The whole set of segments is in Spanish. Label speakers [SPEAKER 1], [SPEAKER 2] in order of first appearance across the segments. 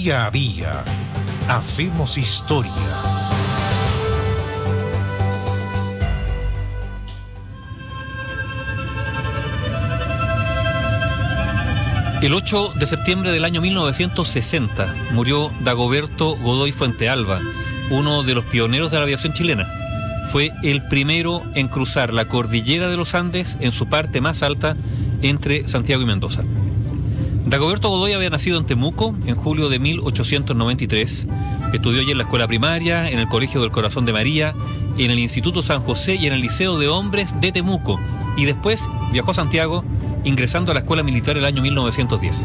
[SPEAKER 1] Día a día hacemos historia.
[SPEAKER 2] El 8 de septiembre del año 1960 murió Dagoberto Godoy Fuentealba, uno de los pioneros de la aviación chilena. Fue el primero en cruzar la cordillera de los Andes en su parte más alta entre Santiago y Mendoza. Dagoberto Godoy había nacido en Temuco en julio de 1893. Estudió allí en la escuela primaria, en el Colegio del Corazón de María, en el Instituto San José y en el Liceo de Hombres de Temuco. Y después viajó a Santiago, ingresando a la escuela militar el año 1910.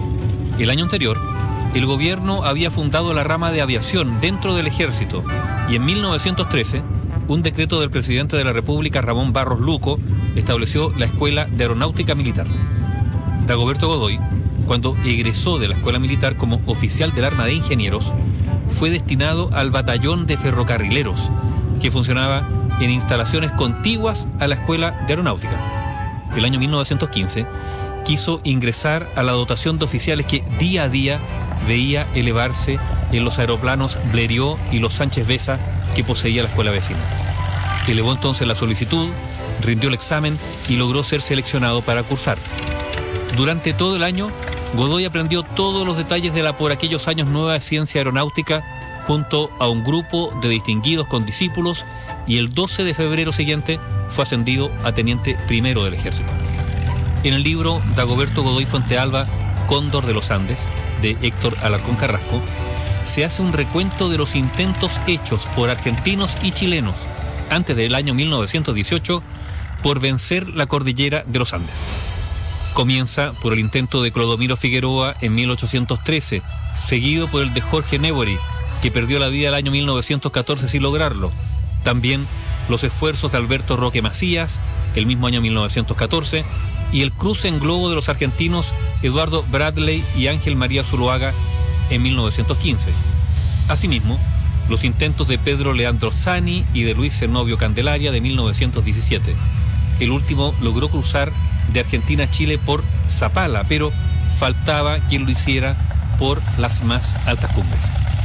[SPEAKER 2] El año anterior, el gobierno había fundado la rama de aviación dentro del ejército y en 1913, un decreto del presidente de la República, Ramón Barros Luco, estableció la Escuela de Aeronáutica Militar. Dagoberto Godoy, cuando egresó de la escuela militar como oficial del Arma de Ingenieros, fue destinado al batallón de ferrocarrileros, que funcionaba en instalaciones contiguas a la Escuela de Aeronáutica. El año 1915 quiso ingresar a la dotación de oficiales que día a día veía elevarse en los aeroplanos Blériot y los Sánchez Besa que poseía la escuela vecina. Elevó entonces la solicitud, rindió el examen y logró ser seleccionado para cursar. Durante todo el año, Godoy aprendió todos los detalles de la por aquellos años nueva ciencia aeronáutica junto a un grupo de distinguidos condiscípulos y el 12 de febrero siguiente fue ascendido a teniente primero del ejército. En el libro Dagoberto Godoy Fuentealba, Cóndor de los Andes, de Héctor Alarcón Carrasco, se hace un recuento de los intentos hechos por argentinos y chilenos antes del año 1918 por vencer la cordillera de los Andes. Comienza por el intento de Clodomiro Figueroa en 1813, seguido por el de Jorge Newbery, que perdió la vida el año 1914 sin lograrlo. También los esfuerzos de Alberto Roque Macías, el mismo año 1914, y el cruce en globo de los argentinos Eduardo Bradley y Ángel María Zuloaga en 1915. Asimismo, los intentos de Pedro Leandro Zani y de Luis Zenobio Candelaria de 1917. El último logró cruzar de Argentina a Chile por Zapala, pero faltaba quien lo hiciera por las más altas cumbres.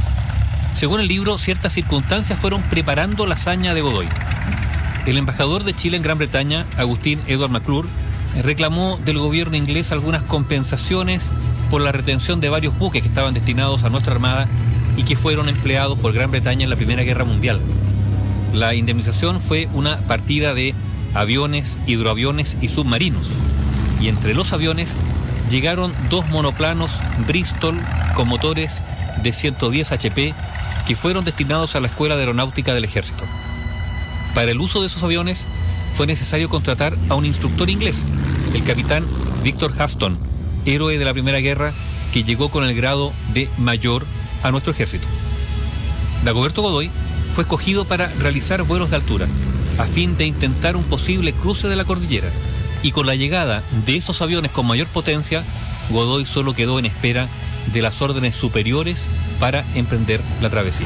[SPEAKER 2] Según el libro, ciertas circunstancias fueron preparando la hazaña de Godoy. El embajador de Chile en Gran Bretaña, Agustín Edward McClure, reclamó del gobierno inglés algunas compensaciones por la retención de varios buques que estaban destinados a nuestra armada y que fueron empleados por Gran Bretaña en la Primera Guerra Mundial. La indemnización fue una partida de aviones, hidroaviones y submarinos. Y entre los aviones llegaron 2 monoplanos Bristol con motores de 110 HP que fueron destinados a la Escuela de Aeronáutica del Ejército. Para el uso de esos aviones fue necesario contratar a un instructor inglés, el capitán Victor Huston, héroe de la Primera Guerra que llegó con el grado de mayor a nuestro ejército. Dagoberto Godoy fue escogido para realizar vuelos de altura, a fin de intentar un posible cruce de la cordillera, y con la llegada de esos aviones con mayor potencia, Godoy solo quedó en espera de las órdenes superiores para emprender la travesía.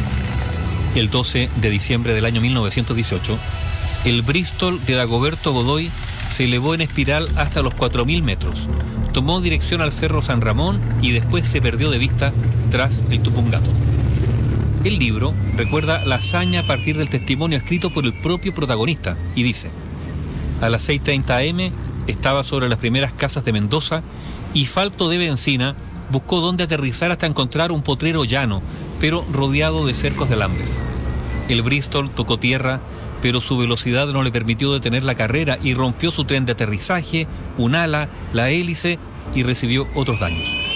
[SPEAKER 2] El 12 de diciembre del año 1918, el Bristol de Dagoberto Godoy se elevó en espiral hasta los 4.000 metros, tomó dirección al Cerro San Ramón y después se perdió de vista tras el Tupungato. El libro recuerda la hazaña a partir del testimonio escrito por el propio protagonista y dice: a las 6:30 am estaba sobre las primeras casas de Mendoza y, falto de benzina, buscó dónde aterrizar hasta encontrar un potrero llano, pero rodeado de cercos de alambres. El Bristol tocó tierra, pero su velocidad no le permitió detener la carrera y rompió su tren de aterrizaje, un ala, la hélice y recibió otros daños.